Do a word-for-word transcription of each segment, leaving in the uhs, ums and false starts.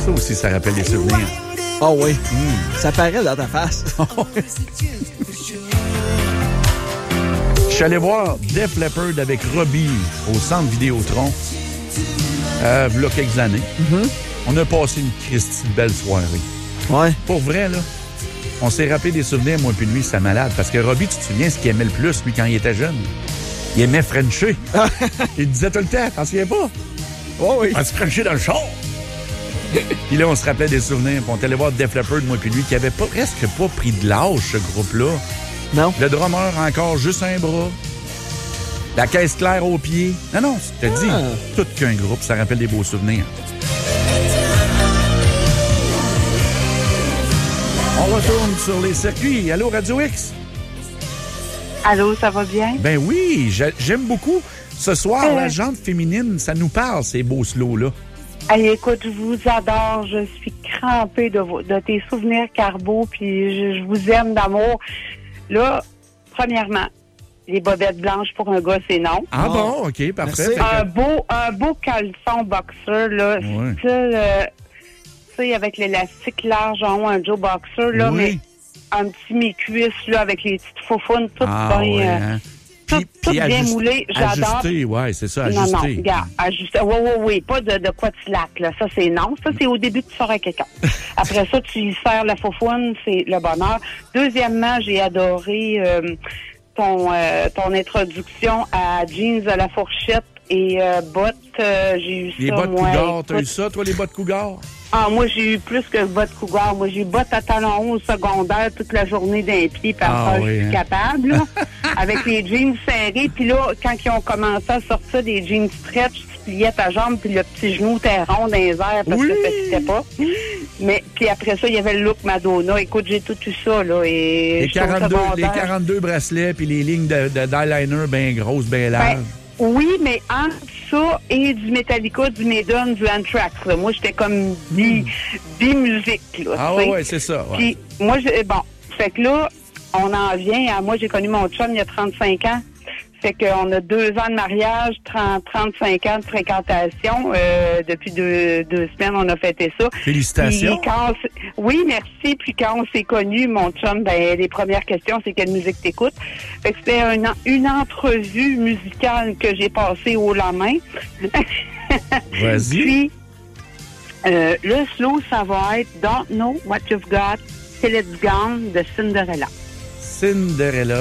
Ça aussi, ça rappelle des souvenirs. Ah oh oui. Mm. Ça paraît dans ta face. Je suis allé voir Def Leppard avec Robbie au Centre Vidéotron euh, il y a quelques années. Mm-hmm. On a passé une Christie de belle soirée. Ouais. Pour vrai, là, on s'est rappelé des souvenirs, moi puis lui, c'est malade. Parce que Robbie, tu te souviens ce qu'il aimait le plus, lui, quand il était jeune? Il aimait Frencher. Il disait tout le temps, t'en souviens pas? Oh oui. On se Frencher dans le char. Puis là, on se rappelait des souvenirs. Puis on est allé voir Def Leppard, moi puis lui, qui avait pas, presque pas pris de l'âge, ce groupe-là. Non. Le drummer, encore juste un bras. La caisse claire aux pieds. Non, non, je te dis, Ah. tout qu'un groupe, ça rappelle des beaux souvenirs. On retourne sur les circuits. Allô, Radio X? Allô, ça va bien? Ben oui, j'a- j'aime beaucoup. Ce soir, Euh. la jante féminine, ça nous parle, ces beaux slows-là. Hey, écoute, je vous adore. Je suis crampée de, vos, de tes souvenirs, Carbo, puis je, je vous aime d'amour. Là, premièrement, les bobettes blanches pour un gars, c'est non. Ah Oh. bon, OK, parfait. Merci. Fait que- Un beau, un beau caleçon boxer, là, Ouais. style, euh, tu sais, avec l'élastique large en haut, un Joe Boxer, là, Oui. mais un petit mi-cuisse, là, avec les petites faufounes, tout Ah, bien, ouais, euh, hein. tout, Puis- tout puis bien ajust- moulé. J'adore. Ajusté, ouais, c'est ça, Non, ajusté. non, regarde, ajusté. Oui, oui, oui, pas de, de quoi tu lattes, là. Ça, c'est non. Ça, c'est au début que tu sors à quelqu'un. Après ça, tu y sers la faufoune, c'est le bonheur. Deuxièmement, j'ai adoré euh, ton, euh, ton introduction à jeans à la fourchette et euh, bottes. Euh, j'ai eu Les ça, bottes moi. Cougar, t'as eu écoute. ça, toi, les bottes Cougar? Ah, moi, j'ai eu plus que bottes Cougar. Moi, j'ai bottes à talons hauts au secondaire toute la journée d'un pied, puis Ah, après, oui, je suis hein. capable, là. Avec les jeans serrés. Puis là, quand ils ont commencé à sortir des jeans stretch, tu pliais ta jambe, puis le petit genou était rond dans les airs parce Oui. que ça fitait pas. Mais, puis après ça, il y avait le look Madonna. Écoute, j'ai tout eu ça, là. Et Les j'étais au quarante-deux, les secondaire. quarante-deux bracelets, puis les lignes de, de, d'eyeliner bien grosses, bien larges. Ben, oui, mais entre ça et du Metallica, du Maiden, du Anthrax, là, moi, j'étais comme bi, bi-musique, là. ah tu sais. ouais, ouais, c'est ça. Ouais. Puis, moi, je, bon, fait que là, on en vient à, moi, j'ai connu mon chum il y a trente-cinq ans. Fait qu'on a deux ans de mariage, trente, trente-cinq ans de fréquentation. Euh, depuis deux, deux semaines, on a fêté ça. Félicitations. Puis quand on s'est- oui, merci. Puis quand on s'est connus, mon chum, ben, les premières questions, c'est quelle musique t'écoutes. Fait que c'était un, une entrevue musicale que j'ai passée au lendemain. Vas-y. Puis, euh, le slow, ça va être Don't Know What You've Got Till It's Gone de Cinderella. Cinderella.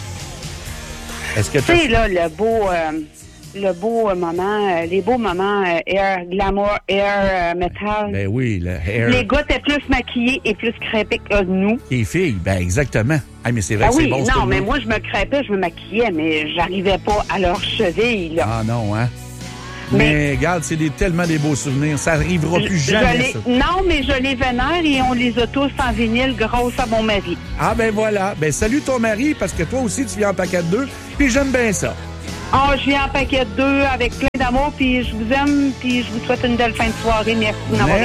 Est-ce que Tu tu sais, là, le beau, euh, le beau euh, moment, euh, les beaux moments euh, air glamour, air euh, metal. Ben oui, le hair. Les gars étaient plus maquillés et plus crêpés que nous. Les filles, ben exactement. Ah, mais c'est vrai Ah que c'est oui, bon, ce non, mais tournoi. moi, je me crêpais, je me maquillais, mais j'arrivais pas à leur cheville, là. Ah non, hein? Mais, regarde, c'est des, tellement des beaux souvenirs. Ça arrivera plus Je jamais, les- ça. Non, mais je les vénère et on les a tous en vinyle grâce à mon mari. Ah, ben voilà. Ben salut ton mari, parce que toi aussi, tu viens en paquet de deux, puis j'aime bien ça. Ah, je viens en paquet de deux avec plein d'amour, puis je vous aime, puis je vous souhaite une belle fin de soirée. Merci de m'avoir